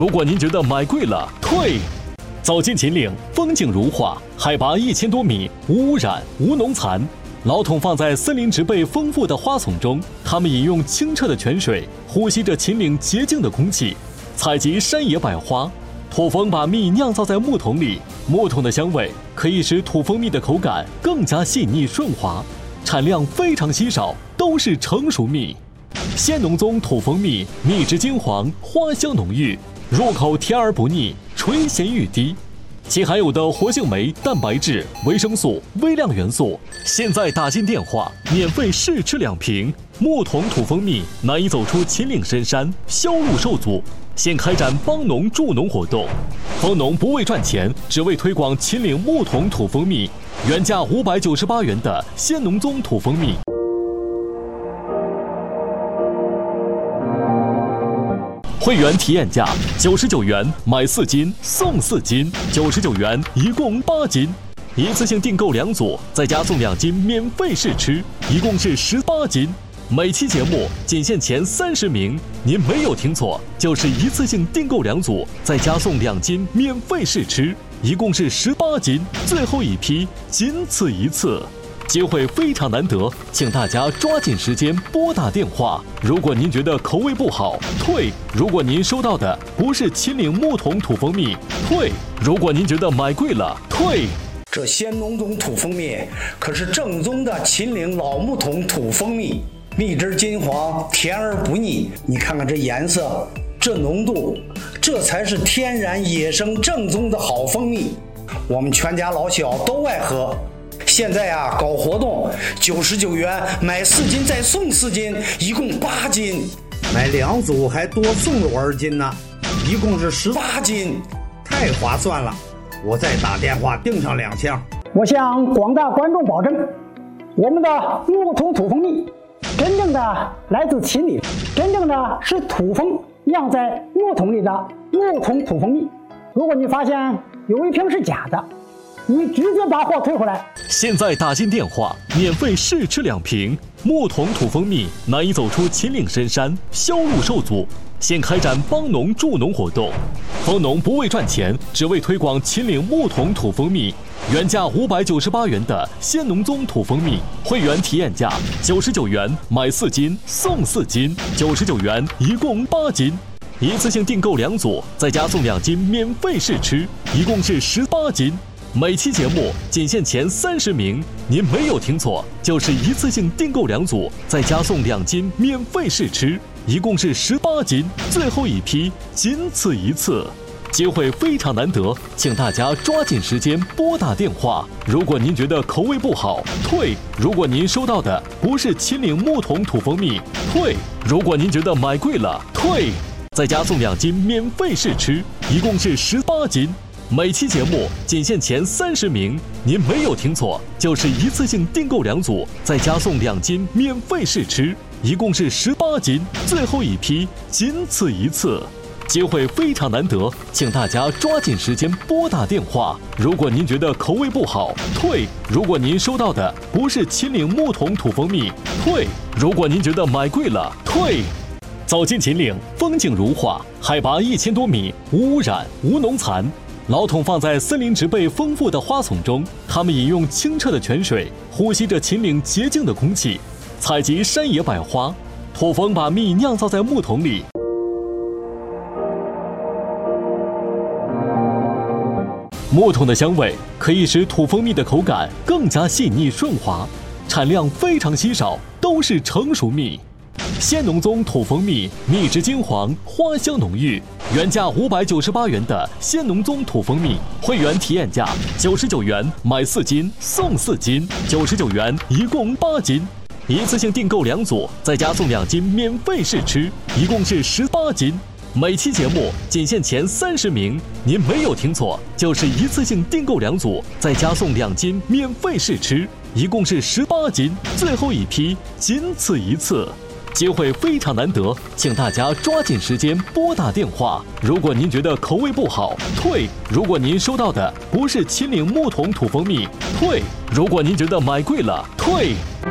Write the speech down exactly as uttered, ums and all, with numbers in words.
如果您觉得买贵了，退。走进秦岭，风景如画，海拔一千多米，无污染，无农残。老桶放在森林植被丰富的花丛中，它们饮用清澈的泉水，呼吸着秦岭洁净的空气，采集山野百花。土蜂把蜜酿造在木桶里，木桶的香味可以使土蜂蜜的口感更加细腻顺滑，产量非常稀少，都是成熟蜜。仙农宗土蜂蜜，蜜质金黄，花香浓郁，入口甜而不腻，垂涎欲滴。其含有的活性酶、蛋白质、维生素、微量元素，现在打进电话，免费试吃两瓶。木桶土蜂蜜难以走出秦岭深山，销路受阻。现开展帮农助农活动，蜂农不为赚钱，只为推广秦岭木桶土蜂蜜。原价五百九十八元的仙农宗土蜂蜜，会员体验价九十九元买四斤送四斤，九十九元一共八斤，一次性订购两组，再加送两斤免费试吃，一共是十八斤。每期节目仅限前三十名，您没有听错，就是一次性订购两组，再加送两斤免费试吃，一共是十八斤，最后一批，仅此一次。机会非常难得，请大家抓紧时间拨打电话。如果您觉得口味不好，退；如果您收到的不是秦岭木桶土蜂蜜，退；如果您觉得买贵了，退。 这仙农宗土蜂蜜可是正宗的秦岭老木桶土蜂蜜，蜜汁金黄，甜而不腻。你看看这颜色，这浓度，这才是天然野生正宗的好蜂蜜。我们全家老小都爱喝。现在啊，搞活动，九十九元买四斤再送四斤，一共八斤。 买两组还多送了我二斤呢，一共是十八斤， 太划算了。我再打电话订上两箱。 我向广大观众保证，我们的木桶土蜂蜜真正的来自秦岭，真正的是土蜂酿在木桶里的木桶土蜂蜜。如果你发现有一瓶是假的，你直接把货退回来。 现在打进电话，免费试吃两瓶。木桶土蜂蜜难以走出秦岭深山，销路受阻。现开展帮农助农活动，蜂农不为赚钱，只为推广秦岭木桶土蜂蜜。原价五百九十八元的仙农宗土蜂蜜，会员体验价九十九元买四斤送四斤，九十九元一共八斤。一次性订购两组，再加送两斤免费试吃，一共是十八斤。每期节目仅限前三十名，您没有听错，就是一次性订购两组，再加送两斤免费试吃，一共是十八斤，最后一批，仅此一次。机会非常难得，请大家抓紧时间拨打电话。如果您觉得口味不好，退；如果您收到的不是秦岭木桶土蜂蜜，退；如果您觉得买贵了，退。再加送两斤免费试吃，一共是十八斤。每期节目仅限前三十名，您没有听错，就是一次性订购两组，再加送两斤免费试吃，一共是十八斤，最后一批，仅此一次。机会非常难得，请大家抓紧时间拨打电话。如果您觉得口味不好，退；如果您收到的不是秦岭木桶土蜂蜜，退；如果您觉得买贵了，退。走进秦岭，风景如画，海拔一千多米，无污染，无农残。老桶放在森林植被丰富的花丛中，它们饮用清澈的泉水，呼吸着秦岭洁净的空气，采集山野百花。土蜂把蜜酿造在木桶里，木桶的香味可以使土蜂蜜的口感更加细腻顺滑，产量非常稀少，都是成熟蜜。仙农宗土蜂蜜蜜质金黄，花香浓郁。原价五百九十八元的仙农宗土蜂蜜，会员体验价九十九元买四斤送四斤，九十九元一共八斤。一次性订购两组，再加送两斤免费试吃，一共是十八斤。每期节目仅限前三十名，您没有听错，就是一次性订购两组，再加送两斤免费试吃，一共是十八斤，最后一批，仅此一次。机会非常难得，请大家抓紧时间拨打电话。如果您觉得口味不好，退；如果您收到的不是秦岭木桶土蜂蜜，退；如果您觉得买贵了，退。